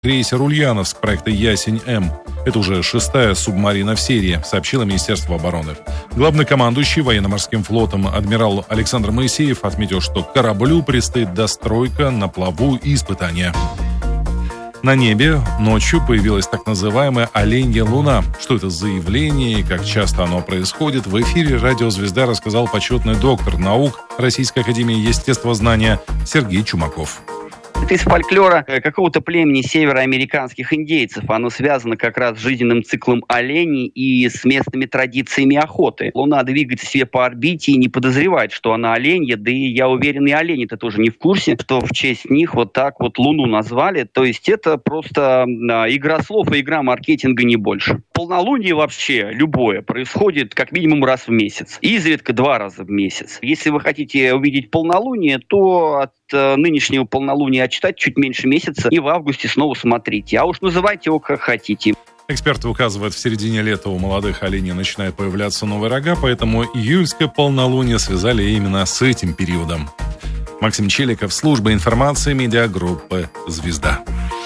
крейсер «Ульяновск» проекта «Ясень-М». Это уже 6-я субмарина в серии, сообщило Министерство обороны. Главнокомандующий военно-морским флотом адмирал Александр Моисеев отметил, что кораблю предстоит достройка, на плаву и испытания. На небе ночью появилась так называемая «оленья луна». Что это за явление и как часто оно происходит, в эфире «Радио Звезда» рассказал почетный доктор наук Российской академии естествознания Сергей Чумаков. Это из фольклора какого-то племени североамериканских индейцев. Оно связано как раз с жизненным циклом оленей и с местными традициями охоты. Луна двигается себе по орбите и не подозревает, что она оленья. Да и я уверен, и олени-то тоже не в курсе, что в честь них вот так вот Луну назвали. То есть это просто игра слов и игра маркетинга, не больше. Полнолуние вообще любое происходит как минимум раз в месяц. Изредка 2 раза в месяц. Если вы хотите увидеть полнолуние, то от нынешнего полнолуния отчитать чуть меньше месяца, и в августе снова смотрите. А уж называйте его как хотите. Эксперты указывают, в середине лета у молодых оленей начинают появляться новые рога, поэтому июльское полнолуние связали именно с этим периодом. Максим Челиков, служба информации медиагруппы «Звезда».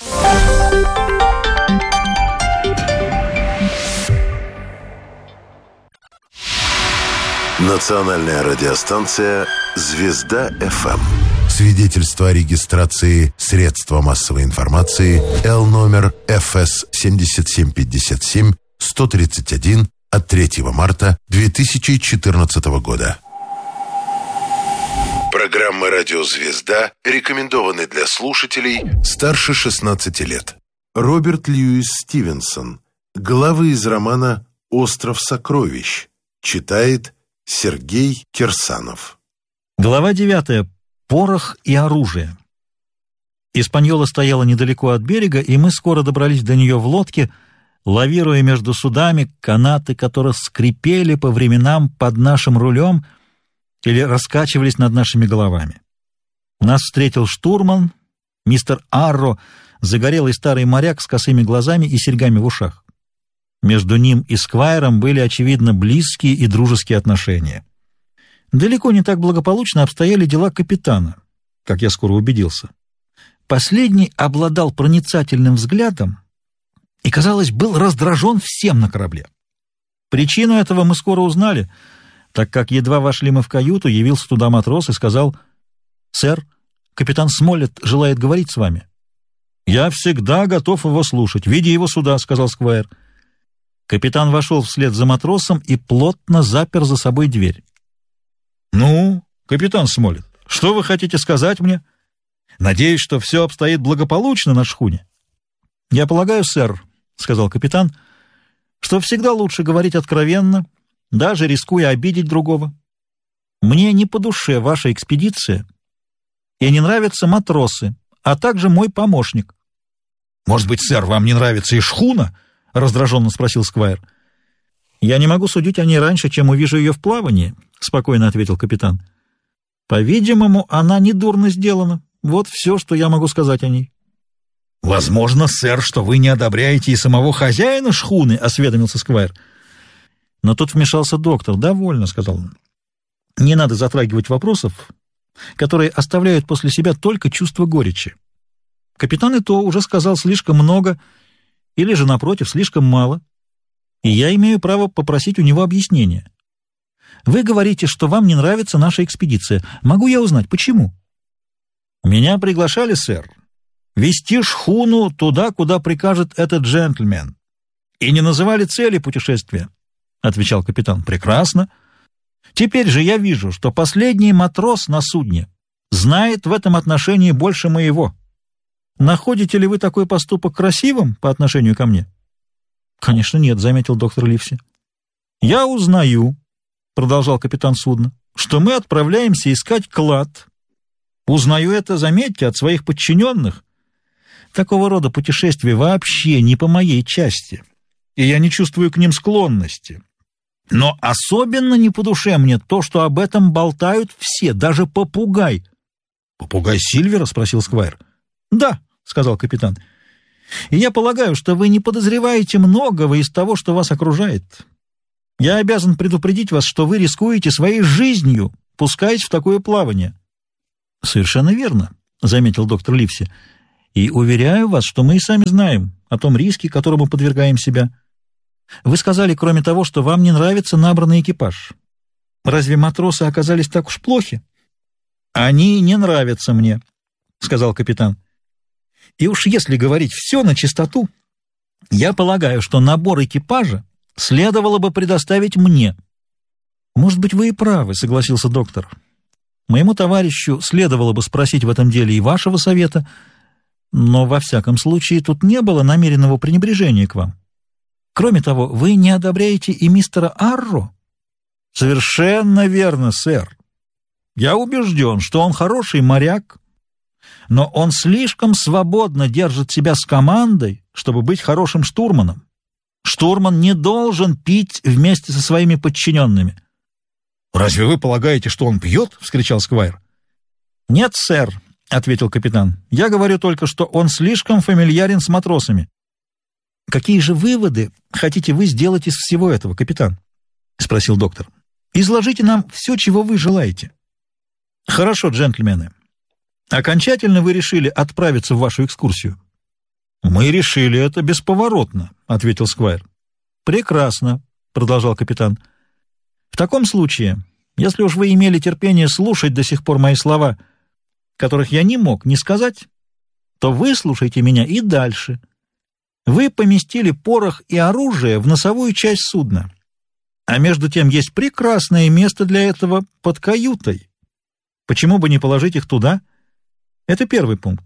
Национальная радиостанция «Звезда-ФМ». Свидетельство о регистрации средства массовой информации Л-номер ФС 7757-131 от 3 марта 2014 года. Программа «Радио Звезда» рекомендованы для слушателей старше 16 лет. Роберт Льюис Стивенсон. Главы из романа «Остров сокровищ». Читает Сергей Кирсанов. Глава 9. Порох и оружие. Испаньола стояла недалеко от берега, и мы скоро добрались до нее в лодке, лавируя между судами, канаты которых скрипели по временам под нашим рулем или раскачивались над нашими головами. Нас встретил штурман, мистер Арро, загорелый старый моряк с косыми глазами и серьгами в ушах. Между ним и Сквайром были, очевидно, близкие и дружеские отношения. Далеко не так благополучно обстояли дела капитана, как я скоро убедился. Последний обладал проницательным взглядом и, казалось, был раздражен всем на корабле. Причину этого мы скоро узнали, так как едва вошли мы в каюту, явился туда матрос и сказал: «Сэр, капитан Смоллет желает говорить с вами». «Я всегда готов его слушать. Веди его сюда», — сказал Сквайр. Капитан вошел вслед за матросом и плотно запер за собой дверь. «Ну, капитан Смоллет, что вы хотите сказать мне? Надеюсь, что все обстоит благополучно на шхуне». «Я полагаю, сэр, — сказал капитан, — что всегда лучше говорить откровенно, даже рискуя обидеть другого. Мне не по душе ваша экспедиция, и не нравятся матросы, а также мой помощник». «Может быть, сэр, вам не нравится и шхуна?» — раздраженно спросил Сквайр. «Я не могу судить о ней раньше, чем увижу ее в плавании», — спокойно ответил капитан. «По-видимому, она недурно сделана. Вот все, что я могу сказать о ней». «Возможно, сэр, что вы не одобряете и самого хозяина шхуны», — осведомился Сквайр. Но тут вмешался доктор. «Довольно», — сказал он. «Не надо затрагивать вопросов, которые оставляют после себя только чувство горечи. Капитан и то уже сказал слишком много, или же, напротив, слишком мало, и я имею право попросить у него объяснения. Вы говорите, что вам не нравится наша экспедиция. Могу я узнать, почему?» «Меня приглашали, сэр, вести шхуну туда, куда прикажет этот джентльмен, и не называли цели путешествия», — отвечал капитан. «Прекрасно. Теперь же я вижу, что последний матрос на судне знает в этом отношении больше моего. Находите ли вы такой поступок красивым по отношению ко мне?» «Конечно нет», — заметил доктор Ливси. «Я узнаю, — продолжал капитан судна, — что мы отправляемся искать клад. Узнаю это, заметьте, от своих подчиненных. Такого рода путешествия вообще не по моей части, и я не чувствую к ним склонности. Но особенно не по душе мне то, что об этом болтают все, даже попугай». «Попугай Сильвера?» — спросил Сквайр. «Да», — сказал капитан. «И я полагаю, что вы не подозреваете многого из того, что вас окружает. Я обязан предупредить вас, что вы рискуете своей жизнью, пускаясь в такое плавание». «Совершенно верно», — заметил доктор Ливси. И уверяю вас, что мы и сами знаем о том риске, которому подвергаем себя. Вы сказали, кроме того, что вам не нравится набранный экипаж. Разве матросы оказались так уж плохи? Они не нравятся мне, сказал капитан. И уж если говорить все на чистоту, я полагаю, что набор экипажа следовало бы предоставить мне. Может быть, вы и правы, согласился доктор. Моему товарищу следовало бы спросить в этом деле и вашего совета, но во всяком случае тут не было намеренного пренебрежения к вам. Кроме того, вы не одобряете и мистера Арро? Совершенно верно, сэр. Я убежден, что он хороший моряк, но он слишком свободно держит себя с командой, чтобы быть хорошим штурманом. Штурман не должен пить вместе со своими подчиненными. «Разве вы полагаете, что он пьет?» — вскричал Сквайр. «Нет, сэр», — ответил капитан. «Я говорю только, что он слишком фамильярен с матросами». «Какие же выводы хотите вы сделать из всего этого, капитан?» — спросил доктор. «Изложите нам все, чего вы желаете». «Хорошо, джентльмены. Окончательно вы решили отправиться в вашу экскурсию?» «Мы решили это бесповоротно», — ответил Сквайр. «Прекрасно», — продолжал капитан. «В таком случае, если уж вы имели терпение слушать до сих пор мои слова, которых я не мог не сказать, то выслушайте меня и дальше. Вы поместили порох и оружие в носовую часть судна, а между тем есть прекрасное место для этого под каютой. Почему бы не положить их туда? Это первый пункт.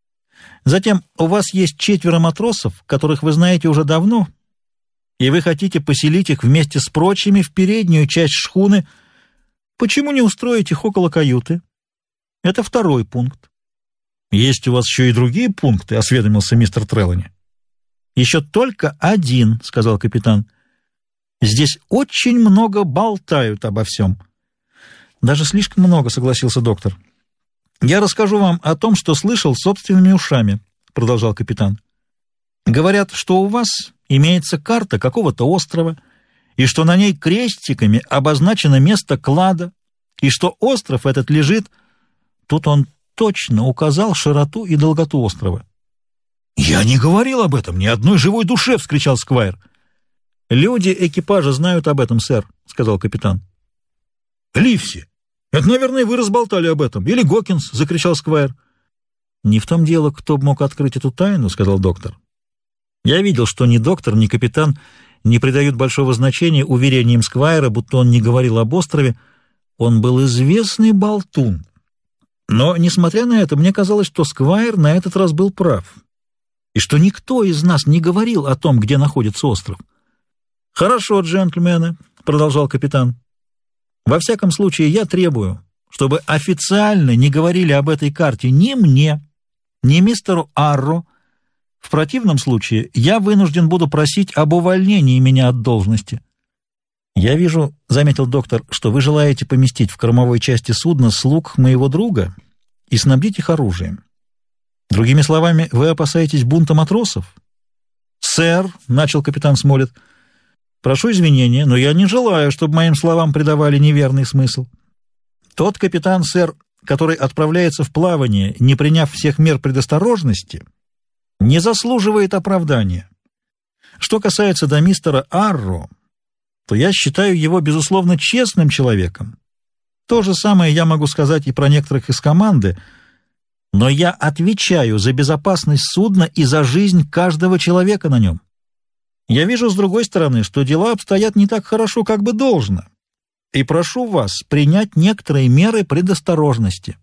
Затем у вас есть 4 матросов, которых вы знаете уже давно, и вы хотите поселить их вместе с прочими в переднюю часть шхуны. Почему не устроить их около каюты? Это второй пункт. Есть у вас еще и другие пункты, осведомился мистер Трелани. Еще только один, сказал капитан. Здесь очень много болтают обо всем. Даже слишком много, согласился доктор. Я расскажу вам о том, что слышал собственными ушами, продолжал капитан. Говорят, что у вас имеется карта какого-то острова, и что на ней крестиками обозначено место клада, и что остров этот лежит... Тут он точно указал широту и долготу острова. «Я не говорил об этом ни одной живой душе!» — вскричал Сквайр. «Люди экипажа знают об этом, сэр», — сказал капитан. «Ливси! Это, наверное, вы разболтали об этом. Или Гокинс!» — закричал Сквайр. «Не в том дело, кто мог открыть эту тайну», — сказал доктор. «Я видел, что ни доктор, ни капитан не придают большого значения уверениям Сквайра, будто он не говорил об острове. Он был известный болтун. Но, несмотря на это, мне казалось, что Сквайр на этот раз был прав, и что никто из нас не говорил о том, где находится остров. «Хорошо, джентльмены», — продолжал капитан. «Во всяком случае, я требую, чтобы официально не говорили об этой карте ни мне, ни мистеру Арро. В противном случае я вынужден буду просить об увольнении меня от должности». «Я вижу, — заметил доктор, — что вы желаете поместить в кормовой части судна слуг моего друга и снабдить их оружием. Другими словами, вы опасаетесь бунта матросов?» «Сэр, — начал капитан Смолетт, — прошу извинения, но я не желаю, чтобы моим словам придавали неверный смысл. Тот капитан, сэр, который отправляется в плавание, не приняв всех мер предосторожности, не заслуживает оправдания. Что касается до мистера Арро, то я считаю его, безусловно, честным человеком. То же самое я могу сказать и про некоторых из команды, но я отвечаю за безопасность судна и за жизнь каждого человека на нем. Я вижу, с другой стороны, что дела обстоят не так хорошо, как бы должно, и прошу вас принять некоторые меры предосторожности.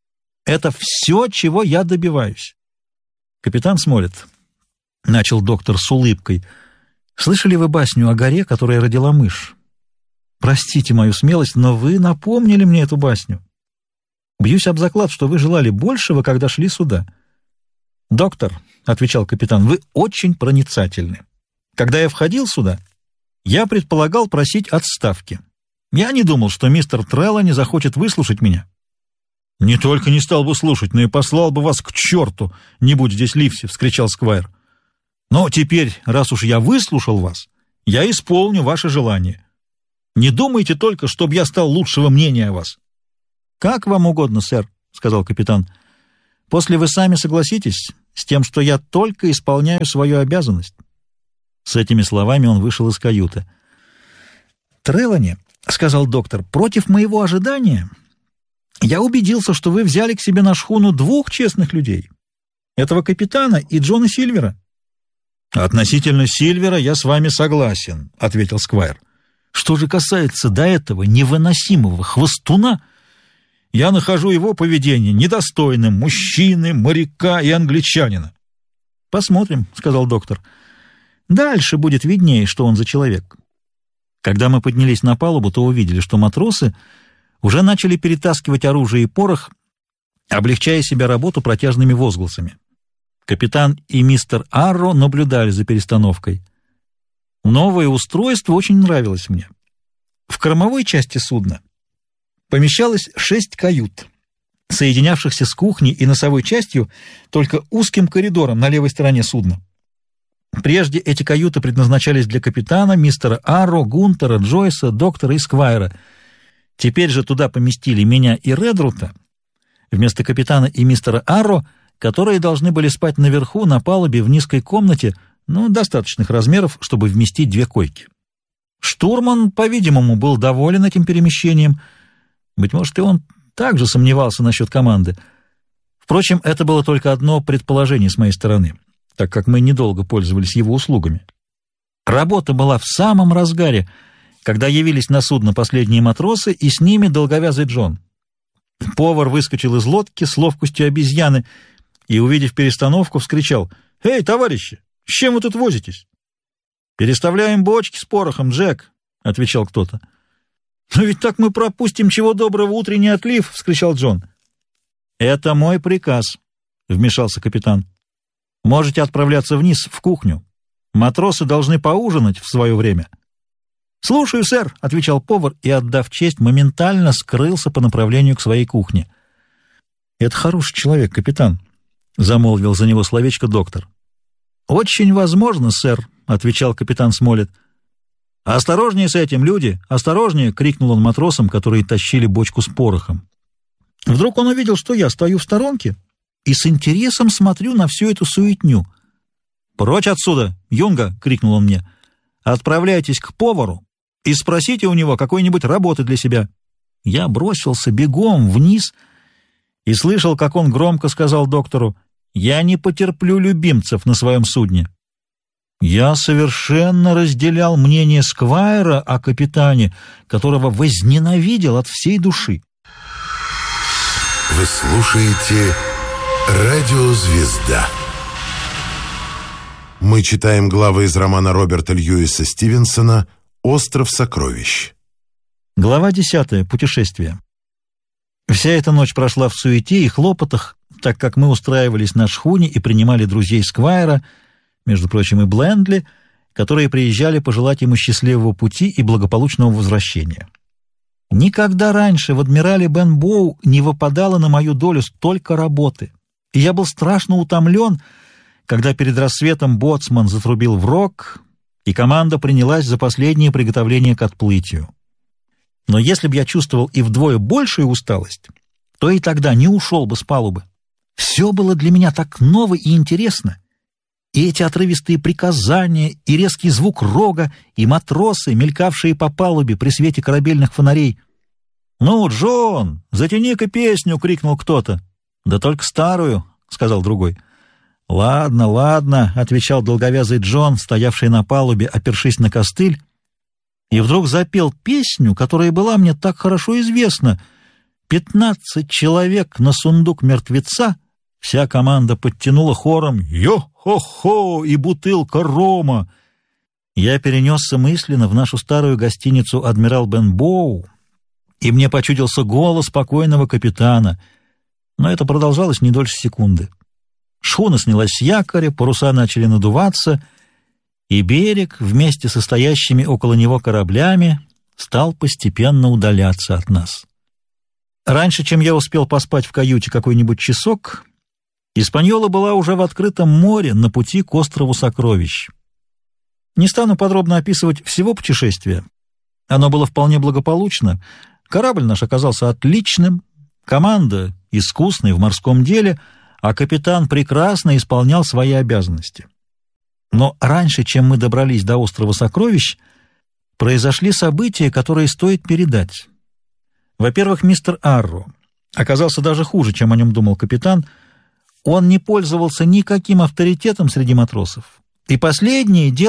Это все, чего я добиваюсь». «Капитан Смолетт», — начал доктор с улыбкой, — «слышали вы басню о горе, которая родила мышь? Простите мою смелость, но вы напомнили мне эту басню. Бьюсь об заклад, что вы желали большего, когда шли сюда». «Доктор», — отвечал капитан, — «вы очень проницательны. Когда я входил сюда, я предполагал просить отставки. Я не думал, что мистер Трелани захочет выслушать меня». «Не только не стал бы слушать, но и послал бы вас к черту, не будь здесь Ливси!» — вскричал Сквайр. «Но теперь, раз уж я выслушал вас, я исполню ваше желание. Не думайте только, чтобы я стал лучшего мнения о вас». «Как вам угодно, сэр», — сказал капитан. «После вы сами согласитесь, с тем, что я только исполняю свою обязанность». С этими словами он вышел из каюты. «Трелани», — сказал доктор, — «против моего ожидания я убедился, что вы взяли к себе на шхуну двух честных людей, этого капитана и Джона Сильвера». «Относительно Сильвера я с вами согласен», — ответил Сквайр. «Что же касается до этого невыносимого хвостуна, я нахожу его поведение недостойным мужчины, моряка и англичанина». «Посмотрим», — сказал доктор. «Дальше будет виднее, что он за человек». Когда мы поднялись на палубу, то увидели, что матросы уже начали перетаскивать оружие и порох, облегчая себе работу протяжными возгласами. Капитан и мистер Арро наблюдали за перестановкой. Новое устройство очень нравилось мне. В кормовой части судна помещалось 6 кают, соединявшихся с кухней и носовой частью только узким коридором на левой стороне судна. Прежде эти каюты предназначались для капитана, мистера Арро, Гунтера, Джойса, доктора и Сквайра. Теперь же туда поместили меня и Редрута вместо капитана и мистера Арро, которые должны были спать наверху на палубе в низкой комнате, достаточных размеров, чтобы вместить 2 койки. Штурман, по-видимому, был доволен этим перемещением. Быть может, и он также сомневался насчет команды. Впрочем, это было только одно предположение с моей стороны, так как мы недолго пользовались его услугами. Работа была в самом разгаре, когда явились на судно последние матросы, и с ними долговязый Джон. Повар выскочил из лодки с ловкостью обезьяны и, увидев перестановку, вскричал: «Эй, товарищи, с чем вы тут возитесь?» «Переставляем бочки с порохом, Джек», — отвечал кто-то. «Но ведь так мы пропустим, чего доброго, утренний отлив», — вскричал Джон. «Это мой приказ», — вмешался капитан. «Можете отправляться вниз, в кухню. Матросы должны поужинать в свое время». «Слушаю, сэр», — отвечал повар и, отдав честь, моментально скрылся по направлению к своей кухне. «Это хороший человек, капитан», — замолвил за него словечко доктор. «Очень возможно, сэр», — отвечал капитан Смолетт. «Осторожнее с этим, люди, осторожнее!» — крикнул он матросам, которые тащили бочку с порохом. Вдруг он увидел, что я стою в сторонке и с интересом смотрю на всю эту суетню. «Прочь отсюда, Юнга!» — крикнул он мне. «Отправляйтесь к повару и спросите у него какой-нибудь работы для себя». Я бросился бегом вниз и слышал, как он громко сказал доктору: «Я не потерплю любимцев на своем судне». Я совершенно разделял мнение Сквайра о капитане, которого возненавидел от всей души. Вы слушаете «Радио Звезда». Мы читаем главы из романа Роберта Льюиса Стивенсона «Остров сокровищ». Глава 10. Путешествие. Вся эта ночь прошла в суете и хлопотах, так как мы устраивались на шхуне и принимали друзей Сквайра, между прочим, и Блендли, которые приезжали пожелать ему счастливого пути и благополучного возвращения. Никогда раньше в адмирале Бенбоу не выпадало на мою долю столько работы, и я был страшно утомлен, когда перед рассветом боцман затрубил в рог, и команда принялась за последние приготовления к отплытию. Но если бы я чувствовал и вдвое большую усталость, то и тогда не ушел бы с палубы. Все было для меня так ново и интересно. И эти отрывистые приказания, и резкий звук рога, и матросы, мелькавшие по палубе при свете корабельных фонарей. «Ну, Джон, затяни-ка песню!» — крикнул кто-то. «Да только старую!» — сказал другой. «Ладно, ладно!» — отвечал долговязый Джон, стоявший на палубе, опершись на костыль, и вдруг запел песню, которая была мне так хорошо известна. 15 человек на сундук мертвеца. Вся команда подтянула хором «Йо-хо-хо!» и бутылка рома. Я перенесся мысленно в нашу старую гостиницу «Адмирал Бенбоу», и мне почудился голос покойного капитана. Но это продолжалось не дольше секунды. Шхуна снялась с якоря, паруса начали надуваться, и берег вместе со стоящими около него кораблями стал постепенно удаляться от нас. Раньше, чем я успел поспать в каюте какой-нибудь часок, Испаньола была уже в открытом море на пути к острову Сокровищ. Не стану подробно описывать всего путешествия. Оно было вполне благополучно. Корабль наш оказался отличным, команда искусной в морском деле, а капитан прекрасно исполнял свои обязанности. Но раньше, чем мы добрались до острова Сокровищ, произошли события, которые стоит передать. Во-первых, мистер Арро оказался даже хуже, чем о нем думал капитан. Он не пользовался никаким авторитетом среди матросов, и последние